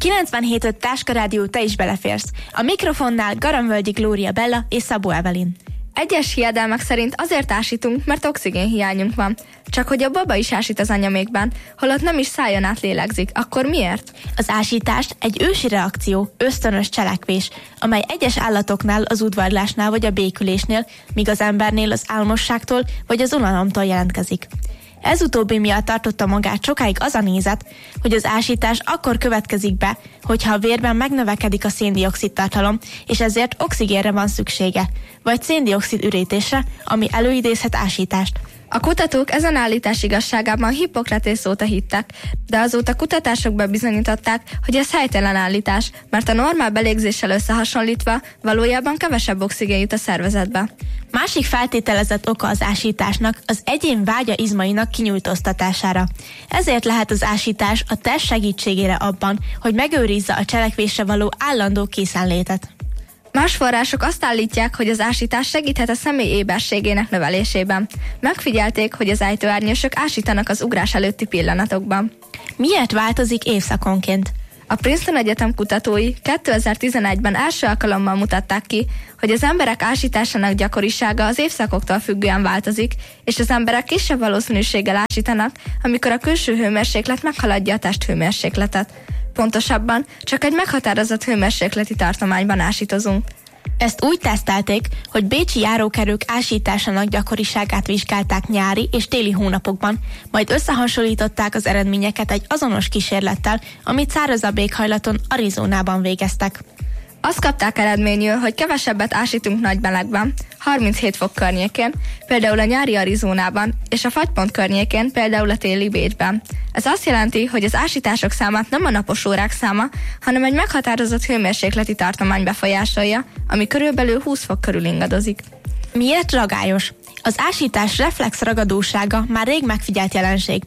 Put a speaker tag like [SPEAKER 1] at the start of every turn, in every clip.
[SPEAKER 1] 97.5 Táska Rádió, te is beleférsz. A mikrofonnál Garamvölgyi Glória Bella és Szabó Evelin.
[SPEAKER 2] Egyes hiedelmek szerint azért ásítunk, mert oxigénhiányunk van. Csak hogy a baba is ásít az anyamékben, holott nem is szájon át lélegzik. Akkor miért?
[SPEAKER 1] Az ásítás egy ősi reakció, ösztönös cselekvés, amely egyes állatoknál az udvarlásnál vagy a békülésnél, míg az embernél az álmosságtól vagy az unalomtól jelentkezik. Ez utóbbi miatt tartotta magát sokáig az a nézet, hogy az ásítás akkor következik be, hogyha a vérben megnövekedik a szén-dioxid tartalom, és ezért oxigénre van szüksége, vagy szén-dioxid ürítésre, ami előidézhet ásítást.
[SPEAKER 2] A kutatók ezen állítás igazságában Hippokratész óta hittek, de azóta kutatások bebizonyították, hogy ez helytelen állítás, mert a normál belégzéssel összehasonlítva valójában kevesebb oxigén jut a szervezetbe.
[SPEAKER 1] Másik feltételezett oka az ásításnak az egyén vágya izmainak kinyújtóztatására. Ezért lehet az ásítás a test segítségére abban, hogy megőrizze a cselekvésre való állandó készenlétet.
[SPEAKER 2] Más források azt állítják, hogy az ásítás segíthet a személy éberségének növelésében. Megfigyelték, hogy az ejtőernyősök ásítanak az ugrás előtti pillanatokban.
[SPEAKER 1] Miért változik évszakonként?
[SPEAKER 2] A Princeton Egyetem kutatói 2011-ben első alkalommal mutatták ki, hogy az emberek ásításának gyakorisága az évszakoktól függően változik, és az emberek kisebb valószínűséggel ásítanak, amikor a külső hőmérséklet meghaladja a testhőmérsékletet. Pontosabban csak egy meghatározott hőmérsékleti tartományban ásítozunk.
[SPEAKER 1] Ezt úgy tesztelték, hogy bécsi járókelők ásításának gyakoriságát vizsgálták nyári és téli hónapokban, majd összehasonlították az eredményeket egy azonos kísérlettel, amit szárazabb éghajlaton Arizonában végeztek.
[SPEAKER 2] Azt kapták eredményül, hogy kevesebbet ásítunk nagy melegben, 37 fok környékén, például a nyári Arizonában, és a fagypont környékén, például a téli Bécsben. Ez azt jelenti, hogy az ásítások számát nem a napos órák száma, hanem egy meghatározott hőmérsékleti tartomány befolyásolja, ami körülbelül 20 fok körül ingadozik.
[SPEAKER 1] Miért ragályos? Az ásítás reflex ragadósága már rég megfigyelt jelenség.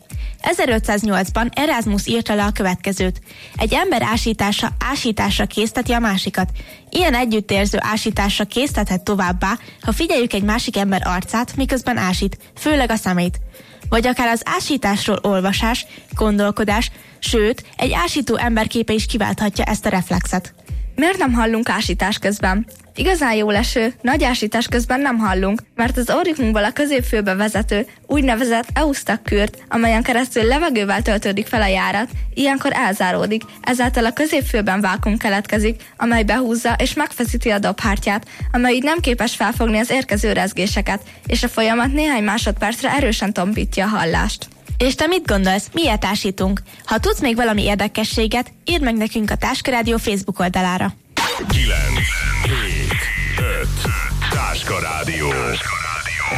[SPEAKER 1] 1508-ban Erasmus írta le a következőt. Egy ember ásításra készteti a másikat. Ilyen együttérző ásításra késztethet továbbá, ha figyeljük egy másik ember arcát, miközben ásít, főleg a szemét. Vagy akár az ásításról olvasás, gondolkodás, sőt, egy ásító emberképe is kiválthatja ezt a reflexet.
[SPEAKER 2] Miért nem hallunk ásítás közben? Igazán jó leső, nagy ásítás közben nem hallunk, mert az orrikunkból a középfülbe vezető, úgynevezett eustak-kürt, amelyen keresztül levegővel töltődik fel a járat, ilyenkor elzáródik, ezáltal a középfülben vákuum keletkezik, amely behúzza és megfeszíti a dobhártyát, amely így nem képes felfogni az érkező rezgéseket, és a folyamat néhány másodpercre erősen tompítja a hallást.
[SPEAKER 1] És te mit gondolsz, miért ásítunk? Ha tudsz még valami érdekességet, írd meg nekünk a Táska Rádió Facebook oldalára.
[SPEAKER 3] 9, 7, 5, Táska Rádió.